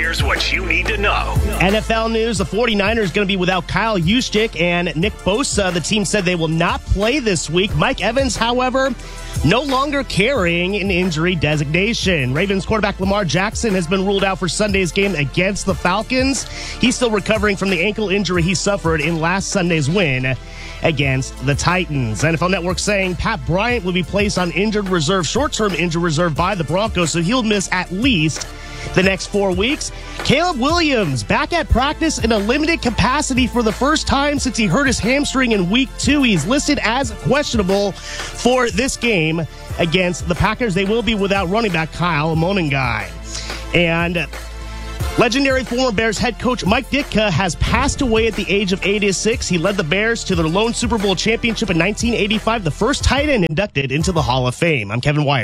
Here's what you need to know. NFL news, the 49ers going to be without Kyle Juszczyk and Nick Bosa. The team said they will not play this week. Mike Evans, however, no longer carrying an injury designation. Ravens quarterback Lamar Jackson has been ruled out for Sunday's game against the Falcons. He's still recovering from the ankle injury he suffered in last Sunday's win against the Titans. NFL Network saying Pat Bryant will be placed on injured reserve, short-term injured reserve by the Broncos, so he'll miss at least the next 4 weeks. Caleb Williams back at practice in a limited capacity for the first time since he hurt his hamstring in week 2. He's listed as questionable for this game against the Packers. They will be without running back Kyle Monangai. And legendary former Bears head coach Mike Ditka has passed away at the age of 86. He led the Bears to their lone Super Bowl championship in 1985, the first tight end inducted into the Hall of Fame. I'm Kevin Wyatt.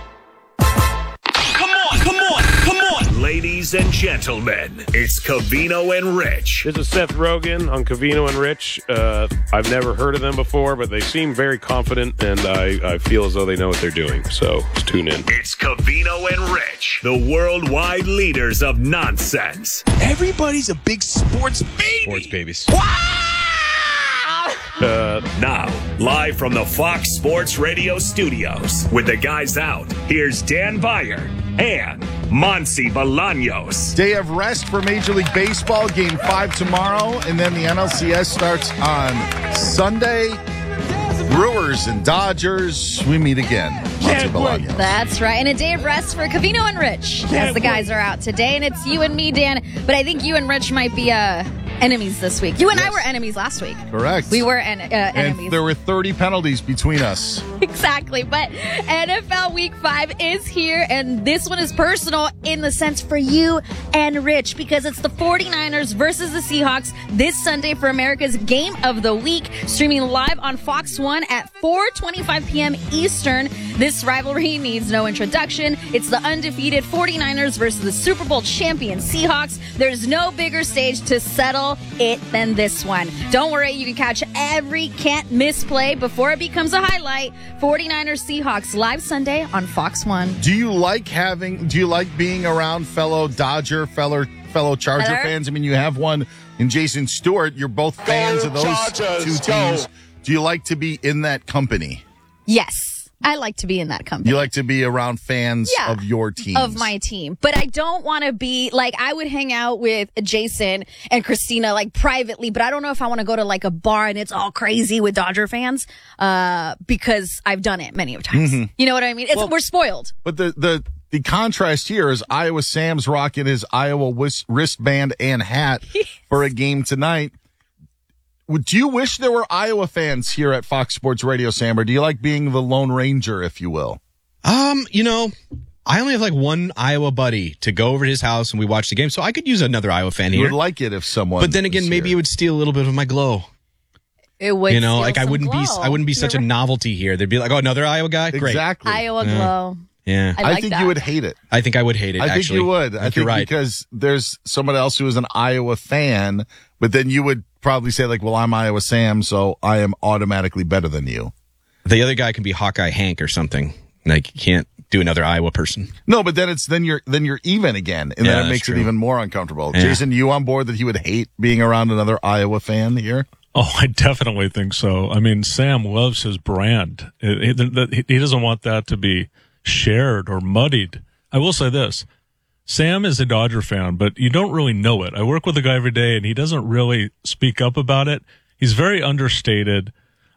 Ladies and gentlemen, it's Covino and Rich. This is Seth Rogen on Covino and Rich. I've never heard of them before, but they seem very confident, and I feel as though they know what they're doing. So let's tune in. It's Covino and Rich, the worldwide leaders of nonsense. Everybody's a big sports baby. Sports babies. Now, live from the Fox Sports Radio studios, with the guys out, here's Dan Beyer and Monsi Bolaños. Day of rest for Major League Baseball, Game 5 tomorrow, and then the NLCS starts on Sunday. Brewers and Dodgers, we meet again. Monsi Bolaños. That's right. And a day of rest for Covino and Rich, as the guys are out today. And it's you and me, Dan. But I think you and Rich might be enemies this week. You and I were enemies last week. Correct. We were enemies. And there were 30 penalties between us. Exactly. But NFL Week 5 is here, and this one is personal in the sense for you and Rich, because it's the 49ers versus the Seahawks this Sunday for America's Game of the Week, streaming live on Fox 1 at 4:25 p.m. Eastern. This rivalry needs no introduction. It's the undefeated 49ers versus the Super Bowl champion Seahawks. There's no bigger stage to settle it than this one. Don't worry, you can catch every can't-miss play before it becomes a highlight. 49ers Seahawks live Sunday on Fox 1. Do you like being around fellow Dodger, fellow Charger fans? I mean, you have one in Jason Stewart. You're both fans of those two teams. Do you like to be in that company? Yes. I like to be in that company. You like to be around fans of your team. Of my team. But I don't want to be, like, I would hang out with Jason and Christina, like, privately, but I don't know if I want to go to, like, a bar and it's all crazy with Dodger fans, because I've done it many times. Mm-hmm. You know what I mean? We're spoiled. But the contrast here is Iowa Sam's rocking his Iowa wristband and hat for a game tonight. Do you wish there were Iowa fans here at Fox Sports Radio, Sam, or do you like being the Lone Ranger, if you will? I only have like one Iowa buddy to go over to his house and we watch the game, so I could use another Iowa fan here. You would like it if someone. But then again, maybe it would steal a little bit of my glow. It would. I wouldn't be such a novelty here. They'd be like, oh, another Iowa guy? Great. Exactly. Iowa glow. Yeah. I think you would hate it. I think I would hate it, I think you would. I think you're right. Because there's someone else who is an Iowa fan, but then you would probably say, like, well, I'm Iowa Sam, so I am automatically better than you. The other guy can be Hawkeye Hank or something. Like, you can't do another Iowa person. No, but then you're even again, and then it makes it even more uncomfortable. Yeah. Jason, you on board that he would hate being around another Iowa fan here? Oh, I definitely think so. I mean, Sam loves his brand. He doesn't want that to be shared or muddied. I will say this. Sam is a Dodger fan, but you don't really know it. I work with a guy every day, and he doesn't really speak up about it. He's very understated.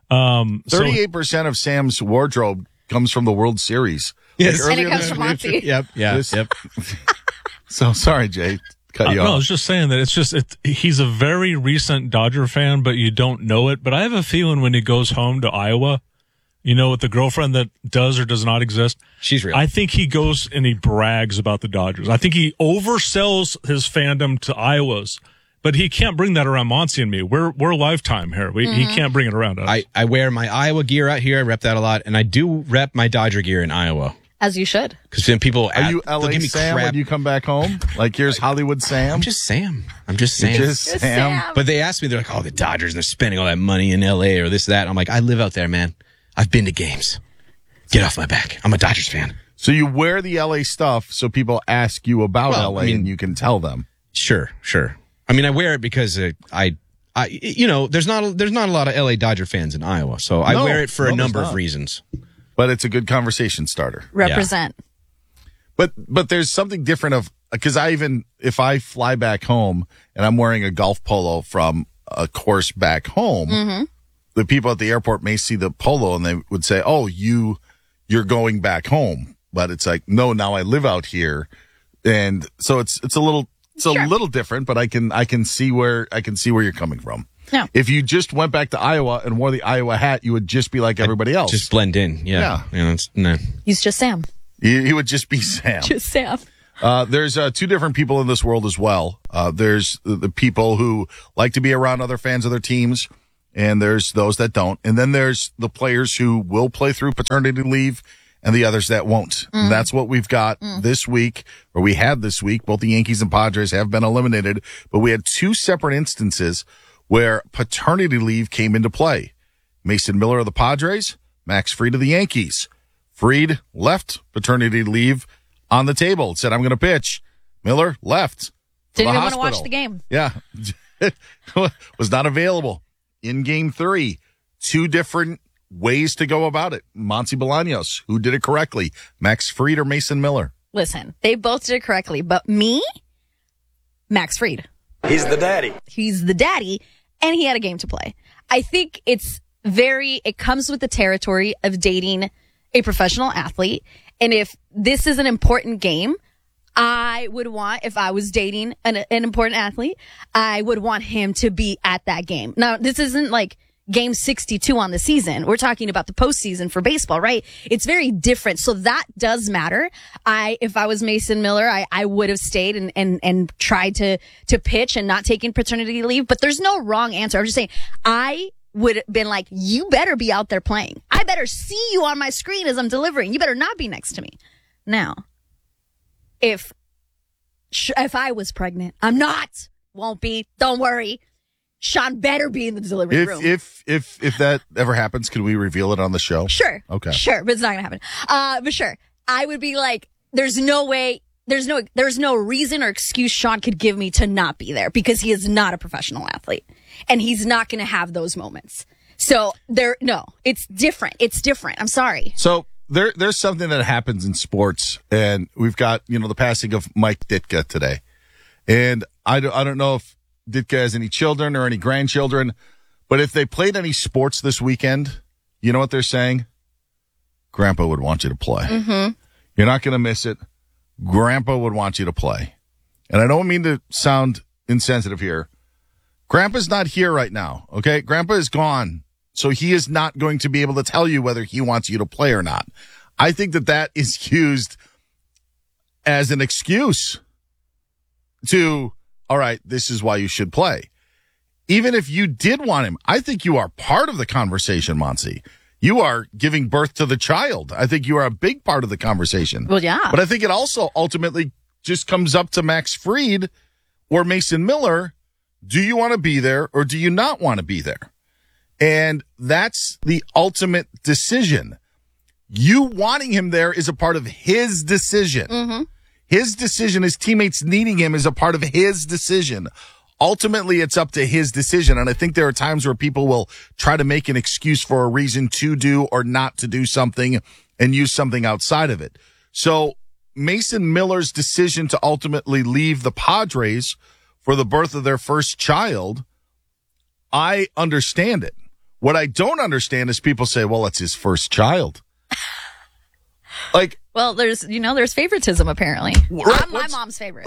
38% of Sam's wardrobe comes from the World Series. Yes. And it comes from Monty. Yep. So, sorry, Jay. Cut you off. No, I was just saying that he's a very recent Dodger fan, but you don't know it. But I have a feeling when he goes home to Iowa, with the girlfriend that does or does not exist. She's real. I think he goes and he brags about the Dodgers. I think he oversells his fandom to Iowa's, but he can't bring that around Monty and me. We're lifetime here. He can't bring it around us. I wear my Iowa gear out here. I rep that a lot, and I do rep my Dodger gear in Iowa. As you should. Because then people are you LA give me Sam crap. when you come back home? Like, here's Hollywood Sam? I'm just Sam. Just Sam. But they asked me, they're like, oh, the Dodgers, they're spending all that money in LA or this, that. I'm like, I live out there, man. I've been to games. Get off my back. I'm a Dodgers fan. So you wear the LA stuff so people ask you about LA and you can tell them. Sure. I mean, I wear it because I there's not a lot of LA Dodger fans in Iowa, so I wear it for a number of reasons. But it's a good conversation starter. Represent. Yeah. But there's something different because if I fly back home and I'm wearing a golf polo from a course back home, the people at the airport may see the polo and they would say, "Oh, you're going back home." But it's like, no, now I live out here, and so it's a little different. But I can see where you're coming from. No. If you just went back to Iowa and wore the Iowa hat, you would just be like everybody else. Just blend in. Yeah. No. He's just Sam. He would just be Sam. Just Sam. There's two different people in this world as well. There's the people who like to be around other fans of their teams, and there's those that don't. And then there's the players who will play through paternity leave and the others that won't. And that's what we've got this week, or we had this week. Both the Yankees and Padres have been eliminated, but we had two separate instances where paternity leave came into play. Mason Miller of the Padres, Max Fried of the Yankees. Fried left paternity leave on the table. Said, I'm going to pitch. Miller left. Didn't even want to watch the game. Yeah. Was not available in game 3. Two different ways to go about it. Monty Bolaños, who did it correctly? Max Fried or Mason Miller? Listen, they both did it correctly, but me, Max Fried. He's the daddy. He's the daddy, and he had a game to play. I think it comes with the territory of dating a professional athlete. And if this is an important game, I would want, if I was dating an important athlete, I would want him to be at that game. Now, this isn't like game 62 on the season. We're talking about the postseason for baseball, right? It's very different. So that does matter. If I was Mason Miller, I would have stayed and tried to pitch and not taking paternity leave. But there's no wrong answer. I'm just saying, I would have been like, you better be out there playing. I better see you on my screen as I'm delivering. You better not be next to me. Now, if I was pregnant, I'm not, won't be, don't worry. Sean better be in the delivery room. If that ever happens, can we reveal it on the show? Sure. Okay. Sure, but it's not gonna happen. But sure. I would be like, there's no way, there's no reason or excuse Sean could give me to not be there because he is not a professional athlete. And he's not gonna have those moments. So it's different. It's different. I'm sorry. So there's something that happens in sports, and we've got, the passing of Mike Ditka today. And I don't know if Ditka has any children or any grandchildren, but if they played any sports this weekend, you know what they're saying? Grandpa would want you to play. Mm-hmm. You're not going to miss it. Grandpa would want you to play. And I don't mean to sound insensitive here. Grandpa's not here right now, okay? Grandpa is gone, so he is not going to be able to tell you whether he wants you to play or not. I think that is used as an excuse to, all right, this is why you should play. Even if you did want him, I think you are part of the conversation, Monty. You are giving birth to the child. I think you are a big part of the conversation. Well, yeah. But I think it also ultimately just comes up to Max Fried or Mason Miller. Do you want to be there or do you not want to be there? And that's the ultimate decision. You wanting him there is a part of his decision. Mm-hmm. His decision, his teammates needing him is a part of his decision. Ultimately, it's up to his decision. And I think there are times where people will try to make an excuse for a reason to do or not to do something and use something outside of it. So Mason Miller's decision to ultimately leave the Padres for the birth of their first child, I understand it. What I don't understand is people say, well, it's his first child. Well, there's favoritism apparently. Right, I'm my mom's favorite.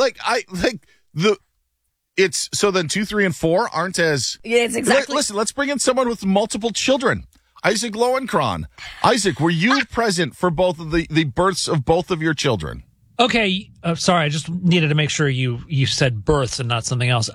It's so then 2, 3, and 4 aren't as. Yes, exactly. Listen, let's bring in someone with multiple children. Isaac Lowenkron. Isaac, were you present for both of the births of both of your children? Okay, sorry, I just needed to make sure you said births and not something else.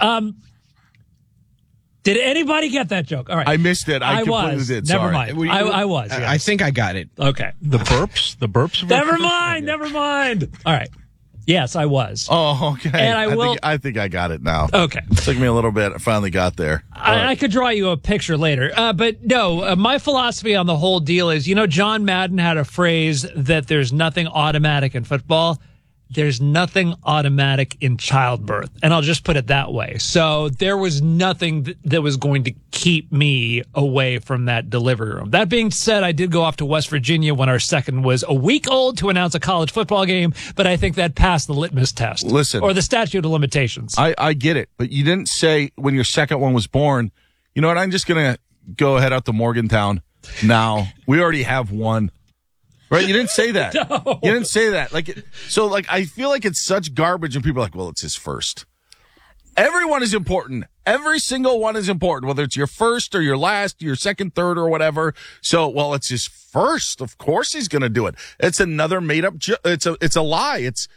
Did anybody get that joke? All right. I missed it. I completely did. Never Sorry. mind. I was. I think I got it. Okay. The burps? Never mind. All right. Yes, I was. Oh, okay. And I think I got it now. Okay. Took me a little bit. I finally got there. I could draw you a picture later. But no, my philosophy on the whole deal is, John Madden had a phrase that there's nothing automatic in football. There's nothing automatic in childbirth. And I'll just put it that way. So there was nothing that was going to keep me away from that delivery room. That being said, I did go off to West Virginia when our second was a week old to announce a college football game, but I think that passed the litmus test. Listen. Or the statute of limitations. I get it, but you didn't say when your second one was born, you know what, I'm just going to go head out to Morgantown now. We already have one. Right? You didn't say that. No. You didn't say that. I feel like it's such garbage and people are like, well, it's his first. Everyone is important. Every single one is important, whether it's your first or your last, your second, third, or whatever. So, well, it's his first. Of course he's going to do it. It's another made up, it's a lie. It's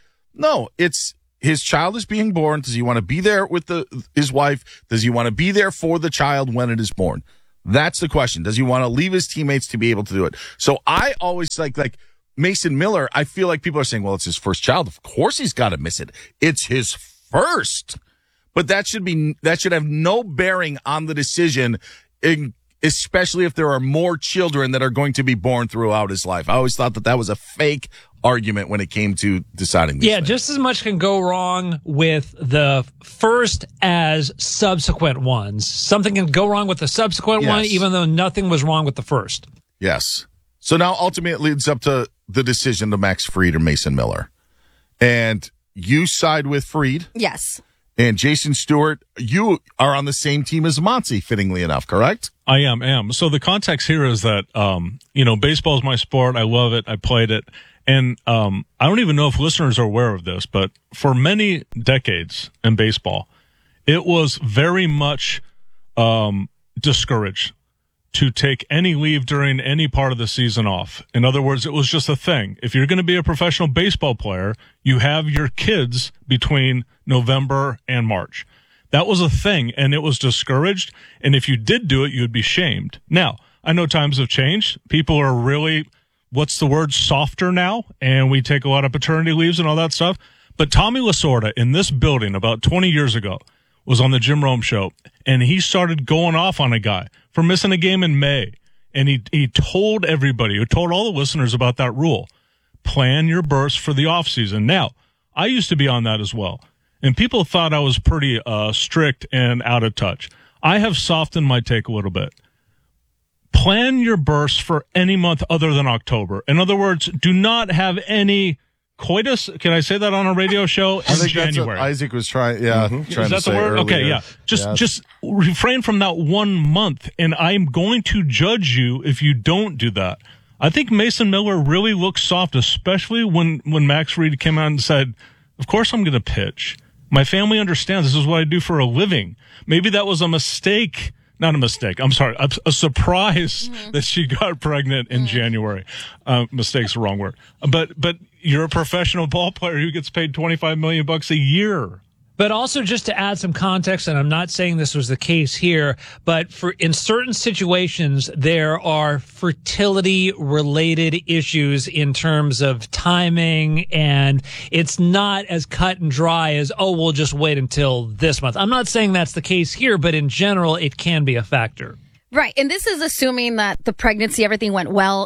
his child is being born. Does he want to be there with his wife? Does he want to be there for the child when it is born? That's the question. Does he want to leave his teammates to be able to do it? So I always like Mason Miller. I feel like people are saying, well, it's his first child. Of course he's got to miss it. It's his first, but that should have no bearing on the decision, especially if there are more children that are going to be born throughout his life. I always thought that was a fake argument when it came to deciding these things. Just as much can go wrong with the first as subsequent ones. Something can go wrong with the subsequent one, even though nothing was wrong with the first. Yes. So now ultimately it leads up to the decision to Max Fried or Mason Miller. And you side with Fried. Yes. And Jason Stewart, you are on the same team as Monty, fittingly enough, correct? I am. So the context here is that, baseball is my sport. I love it. I played it. And I don't even know if listeners are aware of this, but for many decades in baseball, it was very much discouraged to take any leave during any part of the season off. In other words, it was just a thing. If you're going to be a professional baseball player, you have your kids between November and March. That was a thing, and it was discouraged. And if you did do it, you would be shamed. Now, I know times have changed. People are really, softer now, and we take a lot of paternity leaves and all that stuff. But Tommy Lasorda in this building about 20 years ago was on the Jim Rome show, and he started going off on a guy for missing a game in May. And he told everybody, he told all the listeners about that rule. Plan your bursts for the offseason. Now, I used to be on that as well, and people thought I was pretty strict and out of touch. I have softened my take a little bit. Plan your bursts for any month other than October. In other words, do not have any coitus. Can I say that on a radio show? I think January. That's what Isaac was trying. Yeah, trying is that to say the word? Earlier. Okay, yeah. Just refrain from that 1 month, and I'm going to judge you if you don't do that. I think Mason Miller really looks soft, especially when Max Fried came out and said, "Of course I'm going to pitch. My family understands this is what I do for a living." Maybe that was a mistake. Not a mistake. I'm sorry. A surprise that she got pregnant in January. Mistake's the wrong word. But you're a professional ball player who gets paid $25 million a year. But also, just to add some context, and I'm not saying this was the case here, but in certain situations, there are fertility-related issues in terms of timing, and it's not as cut and dry as, we'll just wait until this month. I'm not saying that's the case here, but in general, it can be a factor. Right. And this is assuming that the pregnancy, everything went well,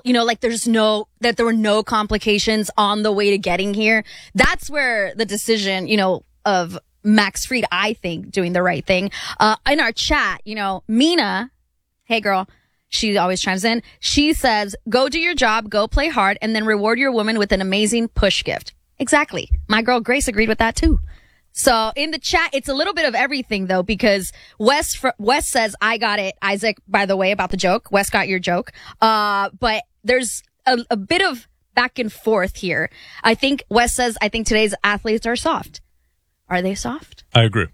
that there were no complications on the way to getting here. That's where the decision, of Max Fried, I think, doing the right thing. In our chat, Mina, hey girl, she always chimes in. She says, go do your job, go play hard, and then reward your woman with an amazing push gift. Exactly. My girl Grace agreed with that too. So in the chat, it's a little bit of everything though, because Wes says, I got it. Isaac, by the way, about the joke. Wes got your joke. But there's a bit of back and forth here. I think Wes says, I think today's athletes are soft. Are they soft? I agree.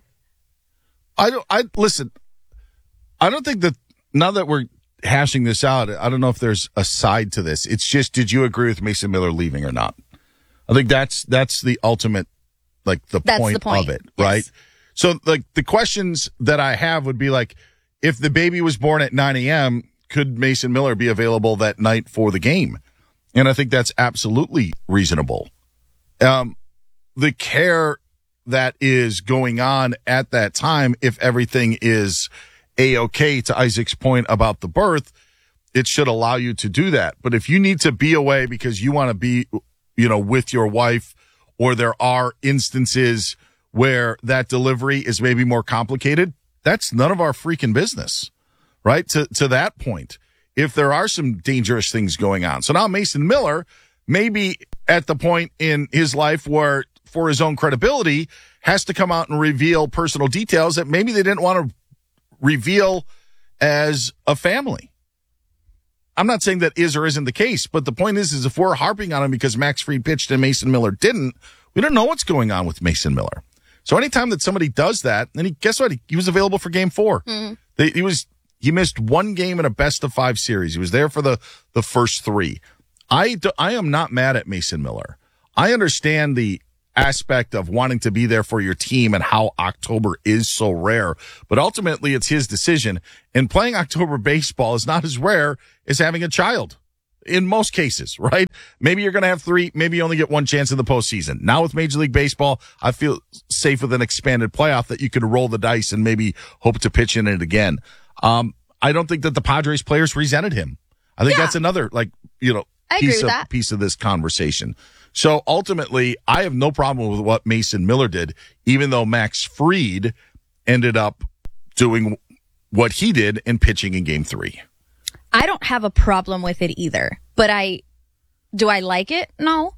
Listen, I don't think that now that we're hashing this out, I don't know if there's a side to this. It's just, did you agree with Mason Miller leaving or not? I think that's the ultimate, the point of it, yes. Right? So, the questions that I have would be if the baby was born at 9 a.m., could Mason Miller be available that night for the game? And I think that's absolutely reasonable. the care that is going on at that time, if everything is A-okay, to Isaac's point about the birth, it should allow you to do that. But if you need to be away because you want to be, with your wife, or there are instances where that delivery is maybe more complicated, that's none of our freaking business, right? To that point, if there are some dangerous things going on. So now Mason Miller may be at the point in his life where, for his own credibility, has to come out and reveal personal details that maybe they didn't want to reveal as a family. I'm not saying that is or isn't the case, but the point is if we're harping on him because Max Fried pitched and Mason Miller didn't, we don't know what's going on with Mason Miller. So anytime that somebody does that, and guess what? He was available for Game 4. He missed one game in a best-of-5 series. He was there for the first 3. I am not mad at Mason Miller. I understand the aspect of wanting to be there for your team and how October is so rare, but ultimately it's his decision. And playing October baseball is not as rare as having a child in most cases, right? Maybe you're going to have 3, maybe you only get 1 chance in the postseason. Now with Major League Baseball, I feel safe with an expanded playoff that you could roll the dice and maybe hope to pitch in it again. I don't think that the Padres players resented him. I think that's another, piece of this conversation. So ultimately, I have no problem with what Mason Miller did, even though Max Fried ended up doing what he did and pitching in Game 3. I don't have a problem with it either, but do I like it? No.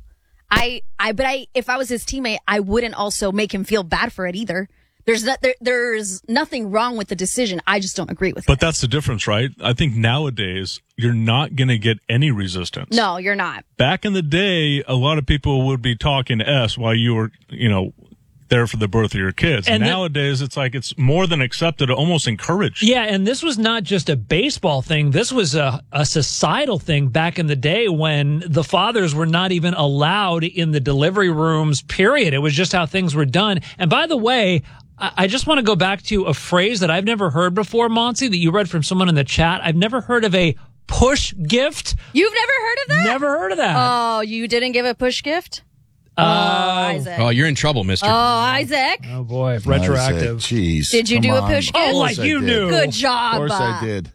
If I was his teammate, I wouldn't also make him feel bad for it either. There's nothing wrong with the decision. I just don't agree with it. But that's the difference, right? I think nowadays you're not going to get any resistance. No, you're not. Back in the day, a lot of people would be talking S while you were, there for the birth of your kids. And nowadays, it's like it's more than accepted, almost encouraged. Yeah, and this was not just a baseball thing. This was a societal thing back in the day when the fathers were not even allowed in the delivery rooms, period. It was just how things were done. And by the way, I just want to go back to a phrase that I've never heard before, Monty, that you read from someone in the chat. I've never heard of a push gift. You've never heard of that? Never heard of that. Oh, you didn't give a push gift? Isaac. Oh, you're in trouble, mister. Oh, Isaac. Oh, boy. Retroactive. Jeez. Did you do a push gift? Oh, like you knew. Good job. Of course I did.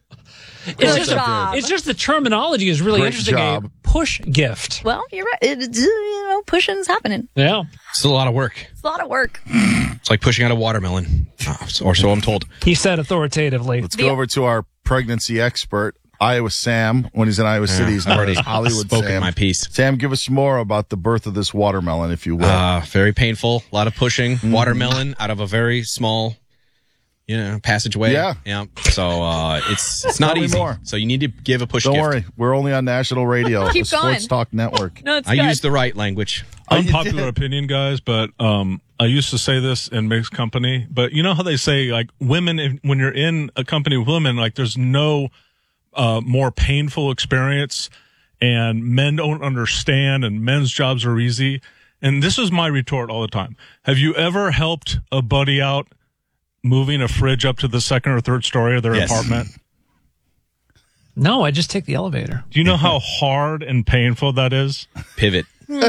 It's just the terminology is really Great interesting. job. A push gift. Well, you're right. Pushing's happening. Yeah. It's a lot of work. It's a lot of work. It's like pushing out a watermelon, or so I'm told. He said authoritatively. Let's go over to our pregnancy expert, Iowa Sam. When he's in Iowa City, he's known as Hollywood spoken Sam. my piece. Sam, give us more about the birth of this watermelon, if you will. Very painful. A lot of pushing. Watermelon out of a very small, passageway. Yeah. So it's not easy. More. So you need to give a push Don't gift. worry, we're only on national radio, Keep the Sports going. Talk Network. No, it's I good. use the right language. Unpopular opinion, guys, but I used to say this in mixed company. But you know how they say, like, women, when you're in a company with women, like, there's no more painful experience, and men don't understand, and men's jobs are easy. And this is my retort all the time. Have you ever helped a buddy out moving a fridge up to the second or third story of their apartment? No, I just take the elevator. Do you know how hard and painful that is? Pivot.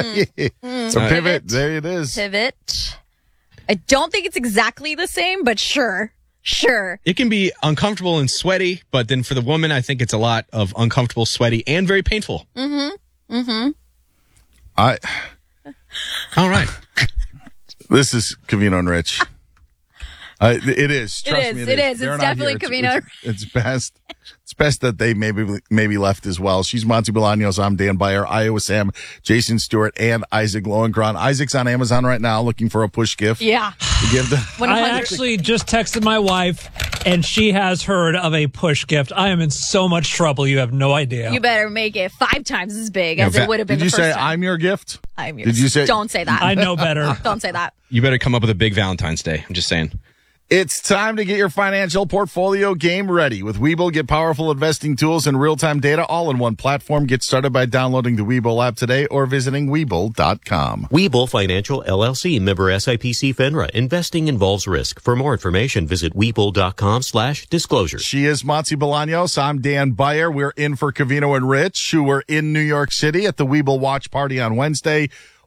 So pivot, there it is. Pivot. I don't think it's exactly the same, but sure. It can be uncomfortable and sweaty, but then for the woman, I think it's a lot of uncomfortable, sweaty, and very painful. Mm-hmm. All right. This is Covino and Rich. It is. Trust me, it is. They're It's not definitely here. Covino. It's best. It's best that they maybe left as well. She's Monty Bolaños. I'm Dan Beyer, Iowa Sam, Jason Stewart, and Isaac Lowenkron. Isaac's on Amazon right now looking for a push gift. Yeah. To give to I actually just texted my wife, and she has heard of a push gift. I am in so much trouble. You have no idea. You better make it 5 times as big as it would have been Did you the first say time. I'm your gift? I'm yours. Did you say? Don't say that. I know better. Don't say that. You better come up with a big Valentine's Day. I'm just saying. It's time to get your financial portfolio game ready. With Webull, get powerful investing tools and real-time data all in one platform. Get started by downloading the Webull app today or visiting Webull.com. Webull Financial LLC, member SIPC FINRA. Investing involves risk. For more information, visit Webull.com/disclosure. She is Monty Bolaños. I'm Dan Beyer. We're in for Covino and Rich, who were in New York City at the Webull Watch Party on Wednesday.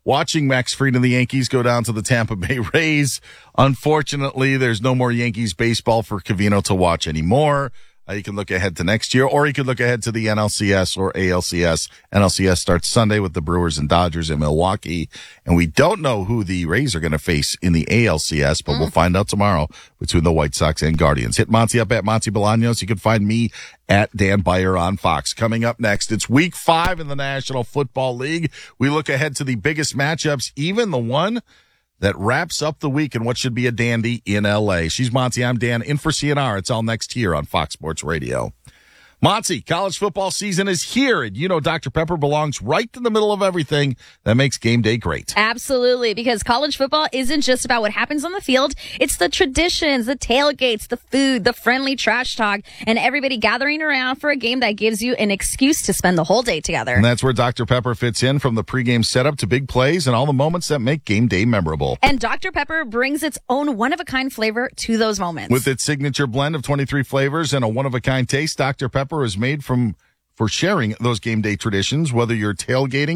watching Max Fried and the Yankees go down to the Tampa Bay Rays. Unfortunately, there's no more Yankees baseball for Covino to watch anymore. You can look ahead to next year, or you could look ahead to the NLCS or ALCS. NLCS starts Sunday with the Brewers and Dodgers in Milwaukee. And we don't know who the Rays are going to face in the ALCS, but we'll find out tomorrow between the White Sox and Guardians. Hit Monty up at Monty Bolaños. You can find me at Dan Beyer on Fox. Coming up next, it's week 5 in the National Football League. We look ahead to the biggest matchups, even the one that wraps up the week in what should be a dandy in L.A. She's Monty. I'm Dan. In for CNR. It's all next here on Fox Sports Radio. Monty, college football season is here, and you know Dr. Pepper belongs right in the middle of everything that makes game day great. Absolutely, because college football isn't just about what happens on the field. It's the traditions, the tailgates, the food, the friendly trash talk, and everybody gathering around for a game that gives you an excuse to spend the whole day together. And that's where Dr. Pepper fits in, from the pregame setup to big plays and all the moments that make game day memorable. And Dr. Pepper brings its own one-of-a-kind flavor to those moments. With its signature blend of 23 flavors and a one-of-a-kind taste, Dr. Pepper is made for sharing those game day traditions, whether you're tailgating